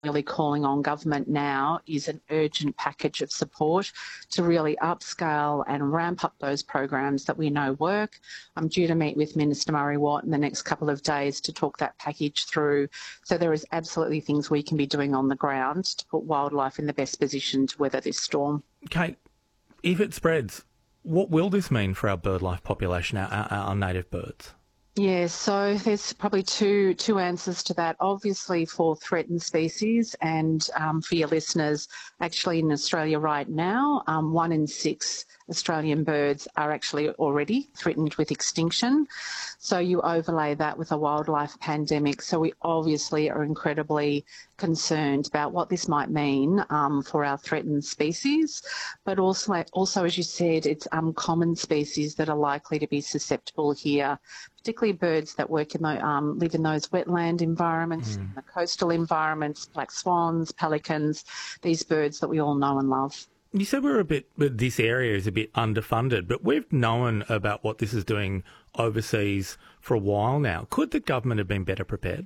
really calling on government now is an urgent package of support to really upscale and ramp up those programs that we know work. I'm due to meet with Minister Murray Watt in the next couple of days to talk that package through. So there is absolutely things we can be doing on the ground to put wildlife in the best position to weather this storm. Kate, if it spreads, what will this mean for our birdlife population, our native birds? Yeah, so there's probably two answers to that. Obviously, for threatened species and for your listeners, actually in Australia right now, 1 in 6 Australian birds are actually already threatened with extinction. So you overlay that with a wildlife pandemic. So we obviously are incredibly concerned about what this might mean for our threatened species, but also as you said, it's common species that are likely to be susceptible here, particularly birds that live in those wetland environments, the coastal environments, black swans, pelicans, these birds that we all know and love. You said this area is a bit underfunded, but we've known about what this is doing overseas for a while now. Could the government have been better prepared?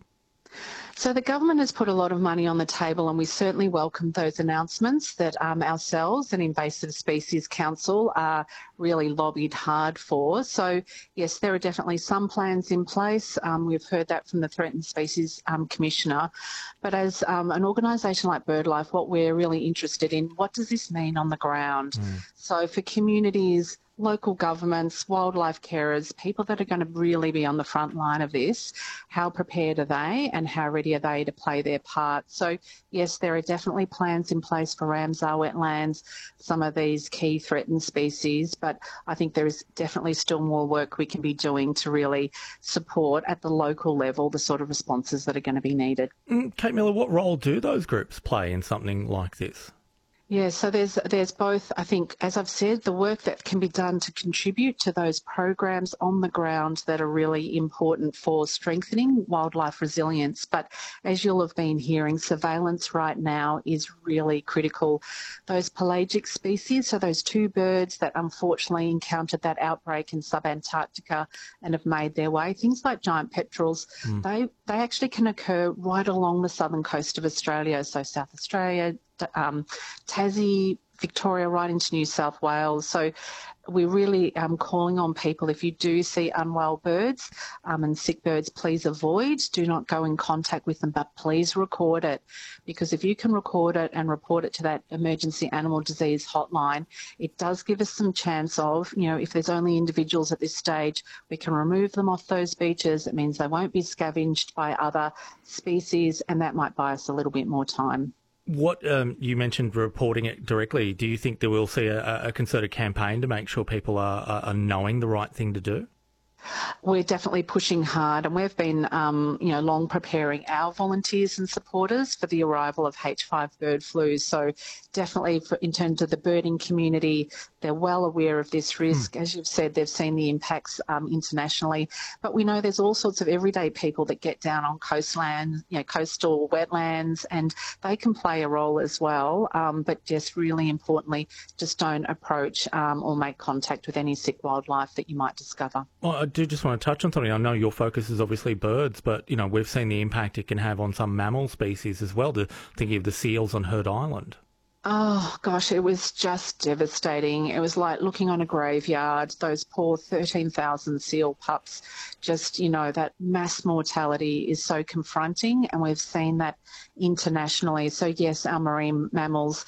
So the government has put a lot of money on the table, and we certainly welcome those announcements that ourselves and Invasive Species Council are really lobbied hard for. So yes, there are definitely some plans in place. We've heard that from the Threatened Species Commissioner. But as an organisation like BirdLife, what we're really interested in, what does this mean on the ground? So for communities, local governments, wildlife carers, people that are going to really be on the front line of this, how prepared are they and how ready are they to play their part? So yes, there are definitely plans in place for Ramsar wetlands, some of these key threatened species, but I think there is definitely still more work we can be doing to really support at the local level the sort of responses that are going to be needed. Kate Miller, what role do those groups play in something like this? Yeah, so there's both, I think, as I've said, the work that can be done to contribute to those programs on the ground that are really important for strengthening wildlife resilience. But as you'll have been hearing, surveillance right now is really critical. Those pelagic species, so those 2 birds that unfortunately encountered that outbreak in sub-Antarctica and have made their way, things like giant petrels, they actually can occur right along the southern coast of Australia, so South Australia, Tassie, Victoria, right into New South Wales. So we're really calling on people, if you do see unwell birds and sick birds, please avoid. Do not go in contact with them, but please record it. Because if you can record it and report it to that emergency animal disease hotline, it does give us some chance of, if there's only individuals at this stage, we can remove them off those beaches. It means they won't be scavenged by other species, and that might buy us a little bit more time. What you mentioned reporting it directly. Do you think that we'll see a concerted campaign to make sure people are knowing the right thing to do? We're definitely pushing hard, and we've been, long preparing our volunteers and supporters for the arrival of H5 bird flu. So definitely in terms of the birding community, they're well aware of this risk. As you've said, they've seen the impacts internationally. But we know there's all sorts of everyday people that get down on coastland, coastal wetlands, and they can play a role as well. But just really importantly, just don't approach or make contact with any sick wildlife that you might discover. Well, I do just want to touch on something. I know your focus is obviously birds, but, we've seen the impact it can have on some mammal species as well, thinking of the seals on Heard Island. Oh, gosh, it was just devastating. It was like looking on a graveyard, those poor 13,000 seal pups. Just, that mass mortality is so confronting, and we've seen that internationally. So, yes, our marine mammals,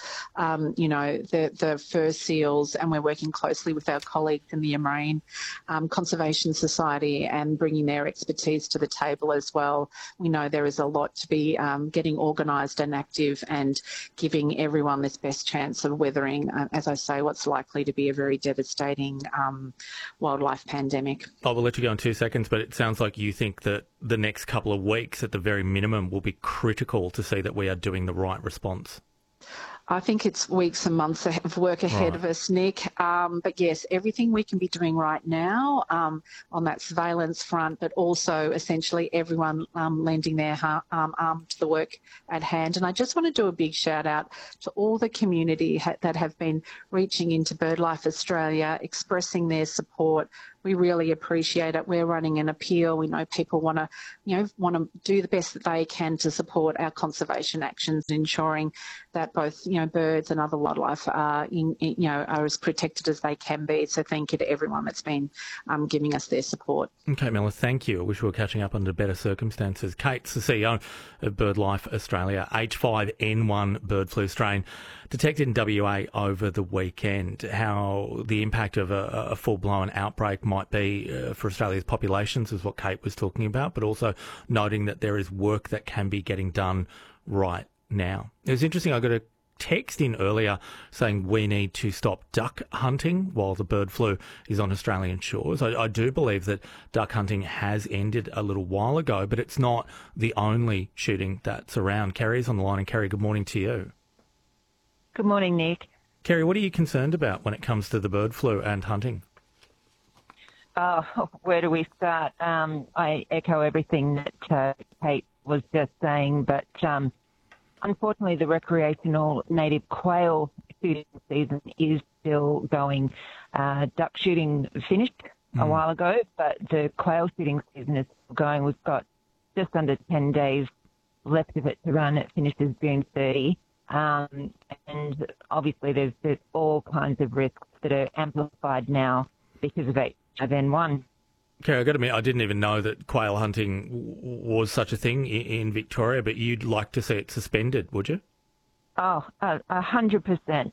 the fur seals, and we're working closely with our colleagues in the Marine Conservation Society and bringing their expertise to the table as well. We know there is a lot to be getting organised and active and giving everyone this best chance of weathering, as I say, what's likely to be a very devastating wildlife pandemic. I will let you go in 2 seconds, but it sounds like you think that the next couple of weeks at the very minimum will be critical to see that we are doing the right response. I think it's weeks and months of work ahead of us, Nick. But yes, everything we can be doing right now on that surveillance front, but also essentially everyone lending their arm to the work at hand. And I just want to do a big shout out to all the community that have been reaching into BirdLife Australia, expressing their support. we really appreciate it. We're running an appeal. We know people want to do the best that they can to support our conservation actions, ensuring that both birds and other wildlife are are as protected as they can be. So thank you to everyone that's been giving us their support. Okay, Miller, thank you. I wish we were catching up under better circumstances. Kate's the CEO of BirdLife Australia. H5N1 bird flu strain detected in WA over the weekend. How the impact of a full-blown outbreak might be for Australia's populations is what Kate was talking about, but also noting that there is work that can be getting done right now. It was interesting, I got a text in earlier saying we need to stop duck hunting while the bird flu is on Australian shores. I do believe that duck hunting has ended a little while ago, but it's not the only shooting that's around. Kerry's on the line, and Kerry, good morning to you. Good morning, Nick. Kerry, what are you concerned about when it comes to the bird flu and hunting? Where do we start? I echo everything that Kate was just saying, but unfortunately the recreational native quail shooting season is still going. Duck shooting finished a while ago, but the quail shooting season is still going. We've got just under 10 days left of it to run. It finishes June 30. And obviously there's all kinds of risks that are amplified now because of H5N1. Kerry, I've got to admit, I didn't even know that quail hunting was such a thing in Victoria, but you'd like to see it suspended, would you? 100%.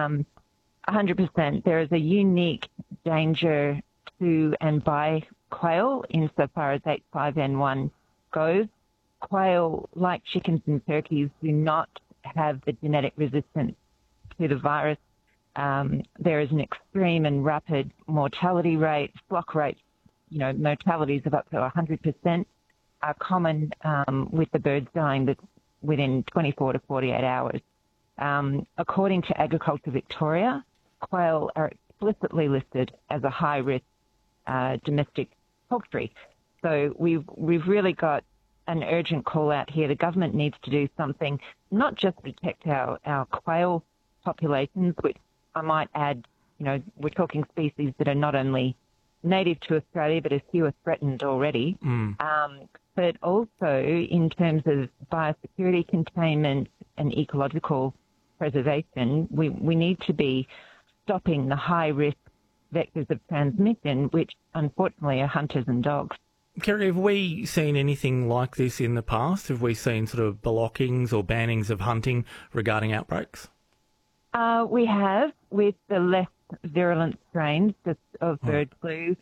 100%. There is a unique danger to and by quail insofar as H5N1 goes. Quail, like chickens and turkeys, do not have the genetic resistance to the virus. There is an extreme and rapid mortality rate. Flock rates, mortalities of up to 100% are common with the birds dying within 24 to 48 hours. According to Agriculture Victoria, quail are explicitly listed as a high-risk domestic poultry. So we've really got an urgent call out here. The government needs to do something, not just protect our quail populations, which I might add, we're talking species that are not only native to Australia, but a few are threatened already. But also in terms of biosecurity containment and ecological preservation, we need to be stopping the high-risk vectors of transmission, which unfortunately are hunters and dogs. Kerry, have we seen anything like this in the past? Have we seen sort of blockings or bannings of hunting regarding outbreaks? We have, with the less virulent strains of bird flu.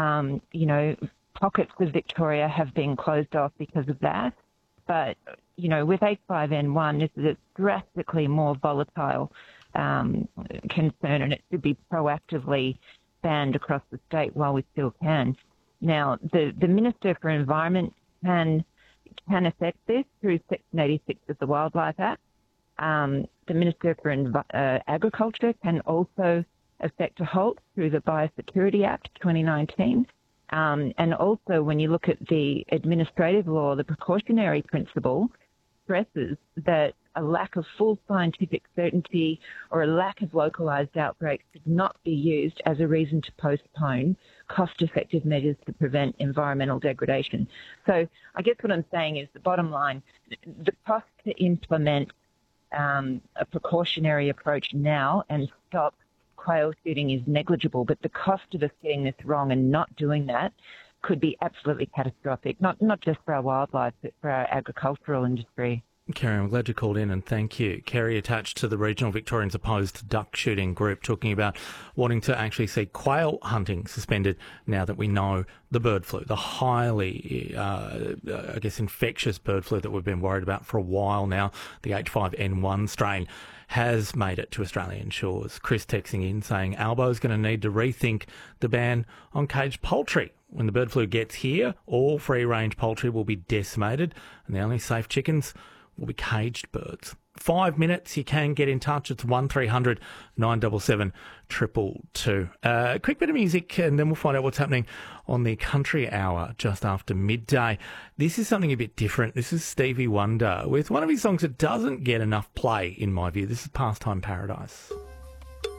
Pockets of Victoria have been closed off because of that. But, with H5N1, this is a drastically more volatile concern, and it should be proactively banned across the state while we still can. Now, the Minister for Environment can affect this through Section 86 of the Wildlife Act. The Minister for Agriculture can also affect a halt through the Biosecurity Act 2019. And also, when you look at the administrative law, the precautionary principle stresses that a lack of full scientific certainty or a lack of localised outbreaks should not be used as a reason to postpone cost-effective measures to prevent environmental degradation. So I guess what I'm saying is the bottom line, the cost to implement a precautionary approach now and stop quail shooting is negligible, but the cost of us getting this wrong and not doing that could be absolutely catastrophic, not just for our wildlife, but for our agricultural industry. Kerry, I'm glad you called in, and thank you. Kerry, attached to the Regional Victorians Opposed Duck Shooting Group, talking about wanting to actually see quail hunting suspended now that we know the bird flu, the highly, infectious bird flu that we've been worried about for a while now, the H5N1 strain, has made it to Australian shores. Chris texting in saying Albo's going to need to rethink the ban on caged poultry. When the bird flu gets here, all free-range poultry will be decimated, and the only safe chickens will be caged birds. 5 minutes, you can get in touch. It's 1300 977 222. Quick bit of music, and then we'll find out what's happening on the Country Hour just after midday. This is something a bit different. This is Stevie Wonder with one of his songs that doesn't get enough play, in my view. This is Pastime Paradise.